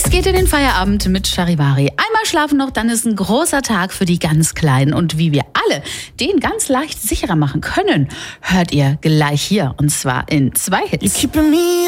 Es geht in den Feierabend mit Charivari. Einmal schlafen noch, dann ist ein großer Tag für die ganz Kleinen. Und wie wir alle den ganz leicht sicherer machen können, hört ihr gleich hier. Und zwar in 2 Hits.